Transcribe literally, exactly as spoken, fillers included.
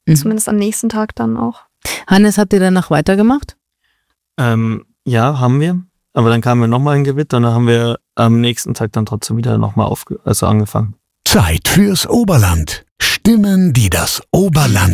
Mhm. Zumindest am nächsten Tag dann auch. Hannes, habt ihr danach weitergemacht? Ähm, ja, haben wir. Aber dann kam ja nochmal ein Gewitter und dann haben wir am nächsten Tag dann trotzdem wieder nochmal aufge- also angefangen. Zeit fürs Oberland. Stimmen, die das Oberland